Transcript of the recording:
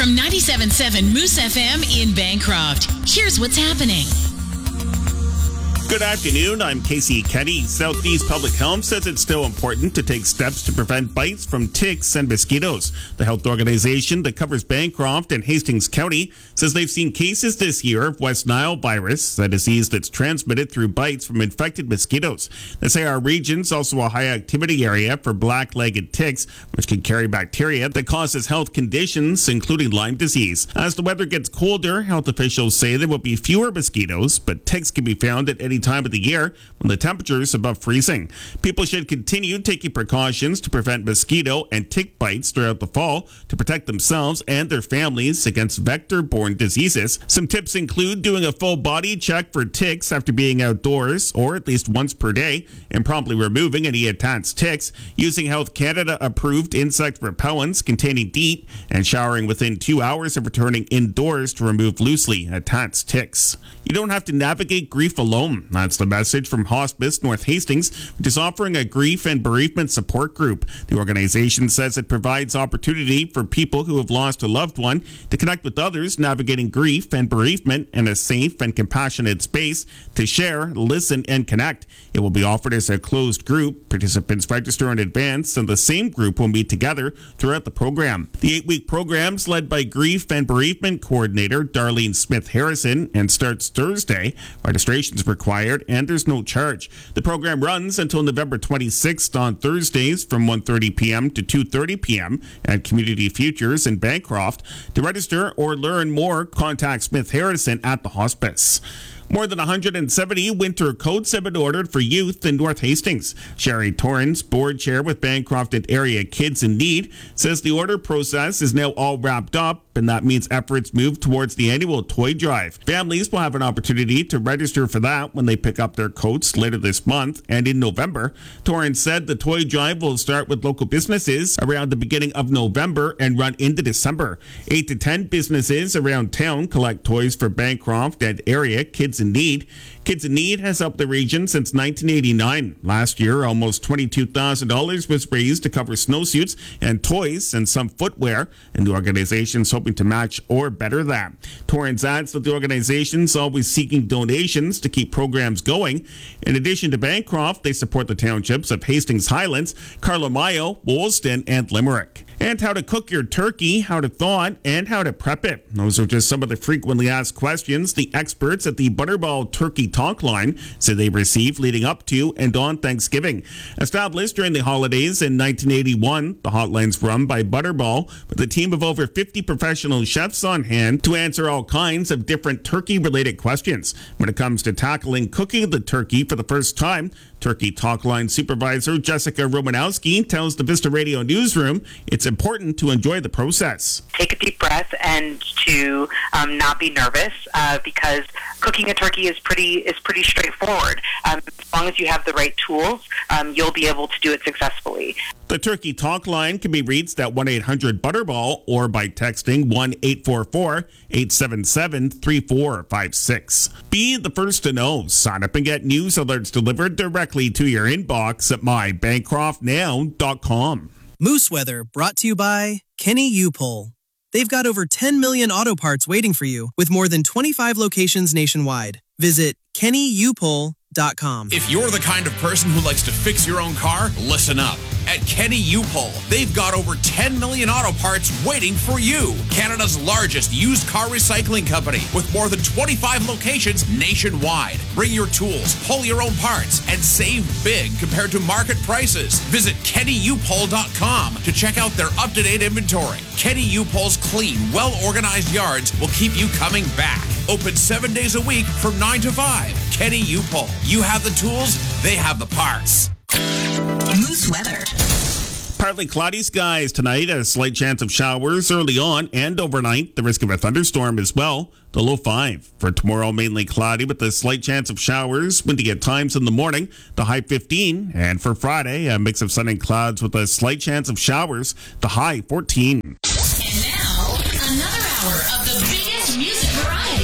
From 97.7 Moose FM in Bancroft, here's what's happening. Good afternoon, I'm Casey Kenny. Southeast Public Health says it's still important to take steps to prevent bites from ticks and mosquitoes. The health organization that covers Bancroft and Hastings County says they've seen cases this year of West Nile virus, a disease that's transmitted through bites from infected mosquitoes. They say our region's also a high activity area for black-legged ticks, which can carry bacteria that causes health conditions, including Lyme disease. As the weather gets colder, health officials say there will be fewer mosquitoes, but ticks can be found at any time of the year when the temperature is above freezing. People should continue taking precautions to prevent mosquito and tick bites throughout the fall to protect themselves and their families against vector-borne diseases. Some tips include doing a full body check for ticks after being outdoors, or at least once per day, and promptly removing any attached ticks, using Health Canada-approved insect repellents containing DEET, and showering within 2 hours of returning indoors to remove loosely attached ticks. You don't have to navigate grief alone. That's the message from Hospice North Hastings, which is offering a grief and bereavement support group. The organization says it provides opportunity for people who have lost a loved one to connect with others navigating grief and bereavement in a safe and compassionate space to share, listen, and connect. It will be offered as a closed group. Participants register in advance, and the same group will meet together throughout the program. The 8-week program is led by Grief and Bereavement Coordinator Darlene Smith-Harrison and starts Thursday. Registration is required, and there's no charge. The program runs until November 26th on Thursdays from 1:30 p.m. to 2:30 p.m. at Community Futures in Bancroft. To register or learn more, contact Smith-Harrison at the hospice. More than 170 winter coats have been ordered for youth in North Hastings. Sherry Torrance, board chair with Bancroft and Area Kids in Need, says the order process is now all wrapped up, and that means efforts move towards the annual toy drive. Families will have an opportunity to register for that when they pick up their coats later this month and in November. Torrance said the toy drive will start with local businesses around the beginning of November and run into December. 8 to 10 businesses around town collect toys for Bancroft and Area Kids in Need. Kids in Need has helped the region since 1989. Last year, almost $22,000 was raised to cover snowsuits and toys and some footwear, and the organization's hoping to match or better that. Torrance adds that the organization's always seeking donations to keep programs going. In addition to Bancroft, they support the townships of Hastings Highlands, Carlamayo, Wolston, and Limerick. And how to cook your turkey, how to thaw it, and how to prep it. Those are just some of the frequently asked questions the experts at the Butterball Turkey Talk Line say they received leading up to and on Thanksgiving. Established during the holidays in 1981, the hotline's run by Butterball with a team of over 50 professional chefs on hand to answer all kinds of different turkey-related questions. When it comes to tackling cooking the turkey for the first time, Turkey Talk Line supervisor Jessica Romanowski tells the Vista Radio newsroom it's important to enjoy the process. Take a deep breath and to not be nervous because cooking a turkey is pretty straightforward. As long as you have the right tools, you'll be able to do it successfully. The Turkey Talk Line can be reached at 1-800-BUTTERBALL or by texting 1-844-877-3456. Be the first to know. Sign up and get news alerts delivered directly to your inbox at mybancroftnow.com. Moose Weather brought to you by Kenny U-Pull. They've got over 10 million auto parts waiting for you with more than 25 locations nationwide. Visit KennyUpull.com. If you're the kind of person who likes to fix your own car, listen up. At Kenny U-Pull, they've got over 10 million auto parts waiting for you. Canada's largest used car recycling company with more than 25 locations nationwide. Bring your tools, pull your own parts, and save big compared to market prices. Visit KennyUpull.com to check out their up-to-date inventory. Kenny U-Pull's clean, well-organized yards will keep you coming back. Open 7 days a week from 9 to 5. Kenny U-Pull. You have the tools, they have the parts. Moose weather. Partly cloudy skies tonight, a slight chance of showers early on and overnight. The risk of a thunderstorm as well. The low 5. For tomorrow, mainly cloudy with a slight chance of showers, windy at times in the morning. The high 15. And for Friday, a mix of sun and clouds with a slight chance of showers. The high 14. And now, another hour of the biggest